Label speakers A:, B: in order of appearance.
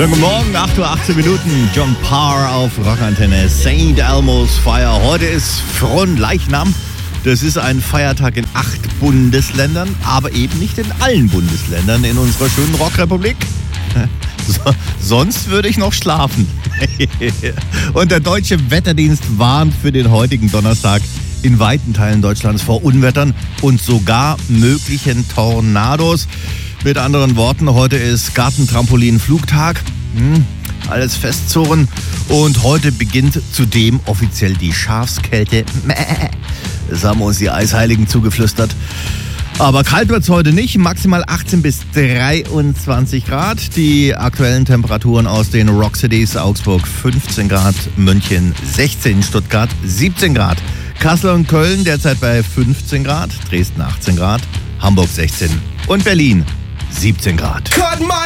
A: Schönen guten Morgen, 8:18 Uhr, John Parr auf Rockantenne, St. Elmo's Fire. Heute ist Fronleichnam. Das ist ein Feiertag in 8 Bundesländern, aber eben nicht in allen Bundesländern in unserer schönen Rockrepublik. Sonst würde ich noch schlafen. Und der Deutsche Wetterdienst warnt für den heutigen Donnerstag in weiten Teilen Deutschlands vor Unwettern und sogar möglichen Tornados. Mit anderen Worten, heute ist Gartentrampolin-Flugtag. Alles festzurren. Und heute beginnt zudem offiziell die Schafskälte. Das haben uns die Eisheiligen zugeflüstert. Aber kalt wird's heute nicht, maximal 18 bis 23 Grad. Die aktuellen Temperaturen aus den Rock Cities: Augsburg 15 Grad, München 16, Stuttgart 17 Grad, Kassel und Köln derzeit bei 15 Grad, Dresden 18 Grad, Hamburg 16 und Berlin 17 Grad.